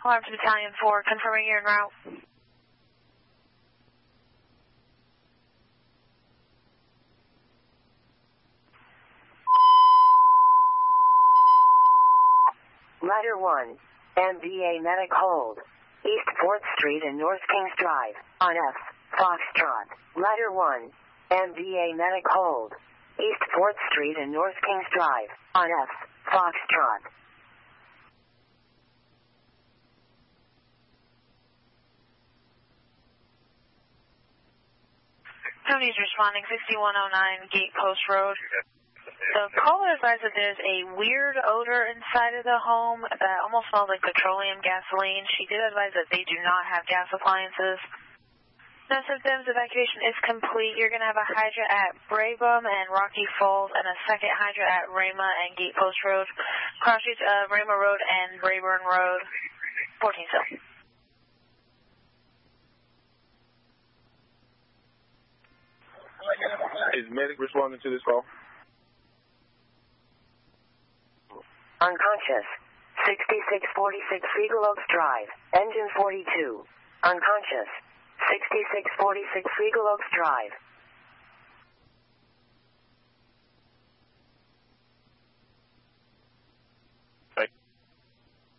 Alarm to Battalion 4, confirming you're en route. Ladder 1, MVA Medic hold. East 4th Street and North Kings Drive, on F, Foxtrot. Ladder 1, MVA Medic hold. East 4th Street and North Kings Drive, on F, Foxtrot. Somebody's responding, 6109 Gate Post Road. The caller advised that there's a weird odor inside of the home that almost smells like petroleum gasoline. She did advise that they do not have gas appliances. No symptoms, evacuation is complete. You're going to have a hydrant at Brabham and Rocky Falls and a second hydrant at Rama and Gate Post Road. Cross streets of Rama Road and Rayburn Road, 14 still. Is medic responding to this call? Unconscious. 6646 Eagle Oaks Drive, engine 42. Unconscious. 6646 Eagle Oaks Drive,